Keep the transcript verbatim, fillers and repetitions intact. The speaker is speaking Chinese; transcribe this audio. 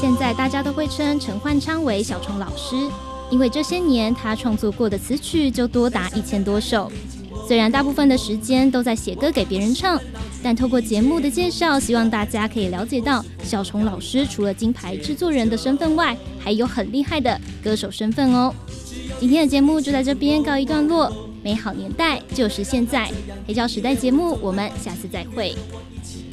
现在大家都会称陈焕昌为小虫老师，因为这些年他创作过的词曲就多达一千多首。虽然大部分的时间都在写歌给别人唱，但透过节目的介绍，希望大家可以了解到小虫老师除了金牌制作人的身份外，还有很厉害的歌手身份哦。今天的节目就在这边告一段落，美好年代就是现在，黑胶时代节目我们下次再会。